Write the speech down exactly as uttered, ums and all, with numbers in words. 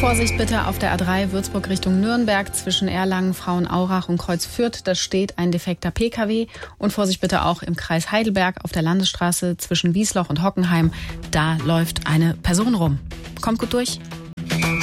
Vorsicht bitte auf der A drei Würzburg Richtung Nürnberg zwischen Erlangen, Frauenaurach und Kreuz Fürth. Da steht ein defekter P K W. Und Vorsicht bitte auch im Kreis Heidelberg auf der Landesstraße zwischen Wiesloch und Hockenheim. Da läuft eine Person rum. Kommt gut durch.